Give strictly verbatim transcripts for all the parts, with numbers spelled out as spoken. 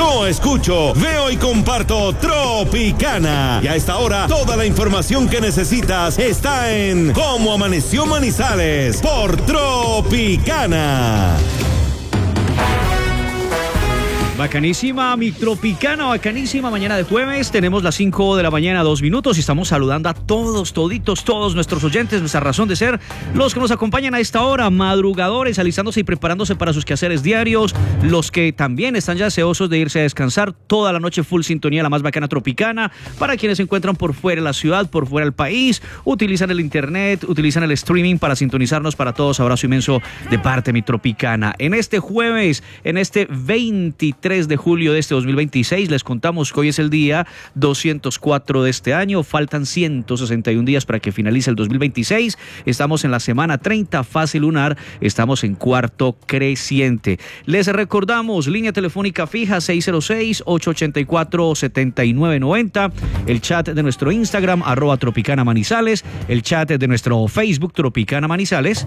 Yo escucho, veo y comparto Tropicana. Y a esta hora, toda la información que necesitas está en Cómo Amaneció Manizales por Tropicana. Bacanísima, mi Tropicana, bacanísima mañana de jueves. Tenemos las cinco de la mañana, dos minutos, y estamos saludando a todos, toditos, todos nuestros oyentes, nuestra razón de ser, los que nos acompañan a esta hora, madrugadores, alistándose y preparándose para sus quehaceres diarios, los que también están ya deseosos de irse a descansar, toda la noche full sintonía, la más bacana Tropicana, para quienes se encuentran por fuera de la ciudad, por fuera del país, utilizan el internet, utilizan el streaming para sintonizarnos. Para todos, abrazo inmenso de parte de mi Tropicana. En este jueves, en este veintitrés de julio de este dos mil veintiséis, les contamos que hoy es el día doscientos cuatro de este año, faltan ciento sesenta y un días para que finalice el dos mil veintiséis, estamos en la semana treinta, fase lunar, estamos en cuarto creciente. Les recordamos, línea telefónica fija seis cero seis, ocho ocho cuatro, siete nueve nueve cero, el chat de nuestro Instagram, arroba Tropicana Manizales, el chat de nuestro Facebook, Tropicana Manizales.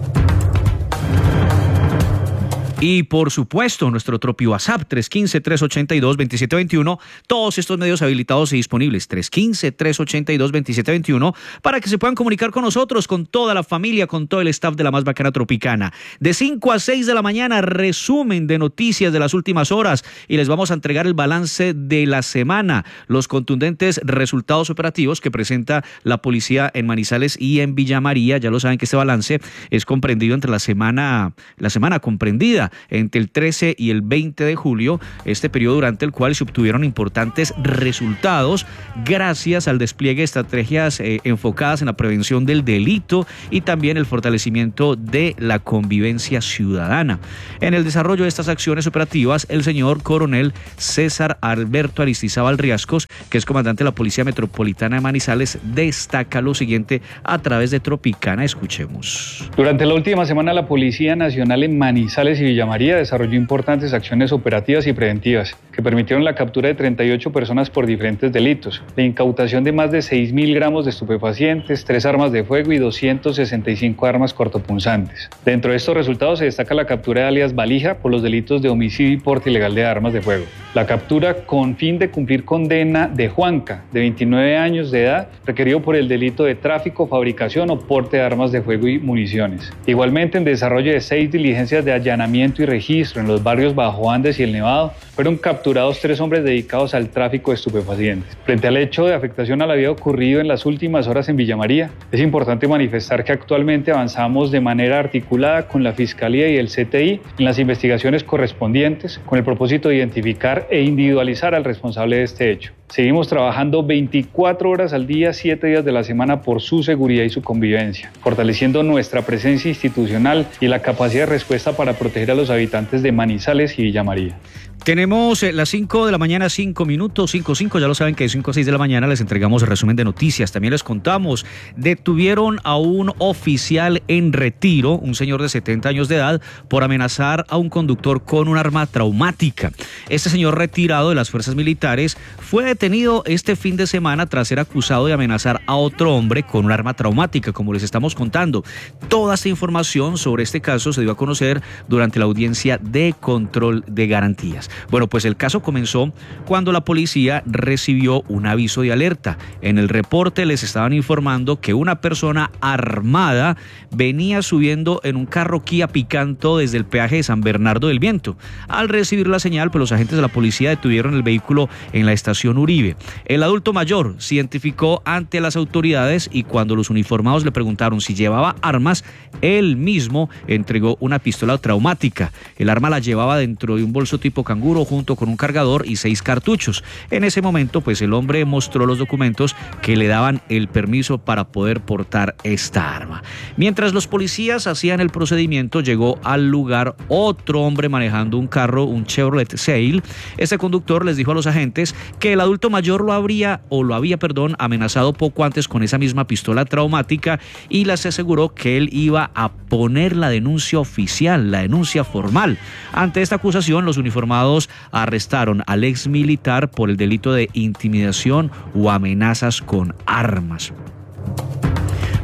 Y por supuesto, nuestro Tropi WhatsApp, tres uno cinco, tres ocho dos, dos siete dos uno. Todos estos medios habilitados y disponibles, tres uno cinco, tres ocho dos, dos siete dos uno, para que se puedan comunicar con nosotros, con toda la familia, con todo el staff de la más bacana Tropicana. De cinco a seis de la mañana, resumen de noticias de las últimas horas, y les vamos a entregar el balance de la semana, los contundentes resultados operativos que presenta la policía en Manizales y en Villa María. Ya lo saben que este balance es comprendido entre la semana, la semana comprendida entre el trece y el veinte de julio, este periodo durante el cual se obtuvieron importantes resultados gracias al despliegue de estrategias eh, enfocadas en la prevención del delito y también el fortalecimiento de la convivencia ciudadana. En el desarrollo de estas acciones operativas, el señor coronel César Alberto Aristizábal Riascos, que es comandante de la Policía Metropolitana de Manizales, destaca lo siguiente a través de Tropicana. Escuchemos. Durante la última semana, la Policía Nacional en Manizales y Villa María desarrolló importantes acciones operativas y preventivas que permitieron la captura de treinta y ocho personas por diferentes delitos, la incautación de más de seis mil gramos de estupefacientes, tres armas de fuego y doscientas sesenta y cinco armas cortopunzantes. Dentro de estos resultados se destaca la captura de alias Valija por los delitos de homicidio y porte ilegal de armas de fuego. La captura con fin de cumplir condena de Juanca, de veintinueve años de edad, requerido por el delito de tráfico, fabricación o porte de armas de fuego y municiones. Igualmente, en desarrollo de seis diligencias de allanamiento y registro en los barrios Bajo Andes y El Nevado, fueron capturados tres hombres dedicados al tráfico de estupefacientes. Frente al hecho de afectación a la vida ocurrido en las últimas horas en Villa María, es importante manifestar que actualmente avanzamos de manera articulada con la Fiscalía y el C T I en las investigaciones correspondientes con el propósito de identificar e individualizar al responsable de este hecho. Seguimos trabajando veinticuatro horas al día, siete días de la semana por su seguridad y su convivencia, fortaleciendo nuestra presencia institucional y la capacidad de respuesta para proteger a los habitantes de Manizales y Villa María. Tenemos las cinco de la mañana, cinco minutos, cinco, cinco, ya lo saben que de cinco a seis de la mañana les entregamos el resumen de noticias. También les contamos, detuvieron a un oficial en retiro, un señor de setenta años de edad, por amenazar a un conductor con un arma traumática. Este señor retirado de las fuerzas militares fue detenido este fin de semana tras ser acusado de amenazar a otro hombre con un arma traumática, como les estamos contando. Toda esta información sobre este caso se dio a conocer durante la audiencia de control de garantías. Bueno, pues el caso comenzó cuando la policía recibió un aviso de alerta. En el reporte les estaban informando que una persona armada venía subiendo en un carro Kia Picanto desde el peaje de San Bernardo del Viento. Al recibir la señal, pues los agentes de la policía detuvieron el vehículo en la estación Uribe. El adulto mayor se identificó ante las autoridades y cuando los uniformados le preguntaron si llevaba armas, él mismo entregó una pistola traumática. El arma la llevaba dentro de un bolso tipo canguro junto con un cargador y seis cartuchos. En ese momento, pues el hombre mostró los documentos que le daban el permiso para poder portar esta arma. Mientras los policías hacían el procedimiento, llegó al lugar otro hombre manejando un carro, un Chevrolet Sail. Este conductor les dijo a los agentes que el adulto mayor lo habría, o lo había, perdón, amenazado poco antes con esa misma pistola traumática y les aseguró que él iba a poner la denuncia oficial, la denuncia formal. Ante esta acusación, los uniformados arrestaron al ex militar por el delito de intimidación o amenazas con armas.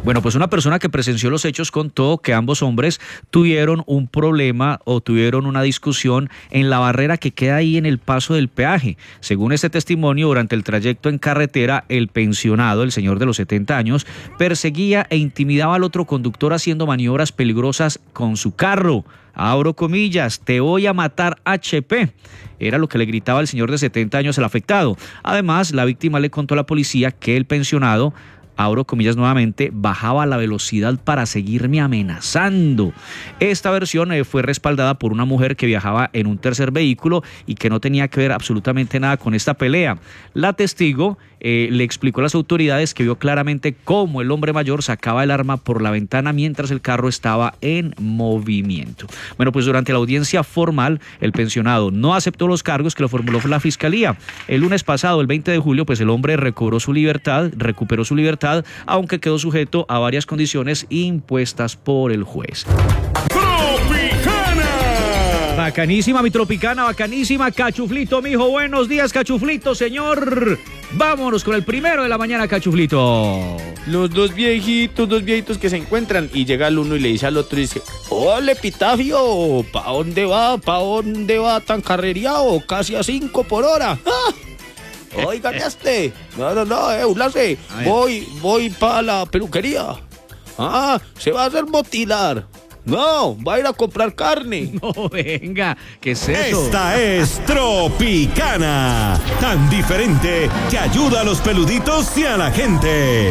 Bueno, pues una persona que presenció los hechos contó que ambos hombres tuvieron un problema o tuvieron una discusión en la barrera que queda ahí en el paso del peaje. Según este testimonio, durante el trayecto en carretera, el pensionado, el señor de los setenta años, perseguía e intimidaba al otro conductor haciendo maniobras peligrosas con su carro. Abro comillas, te voy a matar H P. Era lo que le gritaba el señor de setenta años al afectado. Además, la víctima le contó a la policía que el pensionado, abro comillas nuevamente, bajaba la velocidad para seguirme amenazando. Esta versión eh, fue respaldada por una mujer que viajaba en un tercer vehículo y que no tenía que ver absolutamente nada con esta pelea. La testigo eh, le explicó a las autoridades que vio claramente cómo el hombre mayor sacaba el arma por la ventana mientras el carro estaba en movimiento. Bueno, pues durante la audiencia formal, el pensionado no aceptó los cargos que lo formuló la fiscalía. El lunes pasado, el veinte de julio, pues el hombre recobró su libertad, recuperó su libertad, aunque quedó sujeto a varias condiciones impuestas por el juez. ¡Tropicana! Bacanísima, mi Tropicana, bacanísima. Cachuflito, mijo, buenos días, Cachuflito, señor. Vámonos con el primero de la mañana, Cachuflito. Los dos viejitos, dos viejitos que se encuentran y llega el uno y le dice al otro y dice: ¡Hola, Epitafio! ¿Pa' dónde va? ¿Pa' dónde va tan carrereado? Casi a cinco por hora. ¡Ah! Oigan este, no, no, no, eh, Ulase, voy, voy para la peluquería. Ah, se va a hacer motilar. No, va a ir a comprar carne. No, venga, ¿qué es eso? Esta es Tropicana, tan diferente que ayuda a los peluditos y a la gente.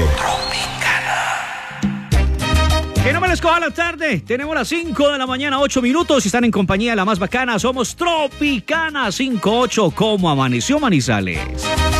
Que no me les coja la tarde. Tenemos las cinco de la mañana, ocho minutos. Y están en compañía de la más bacana. Somos Tropicana cinco ocho. ¿Cómo amaneció Manizales?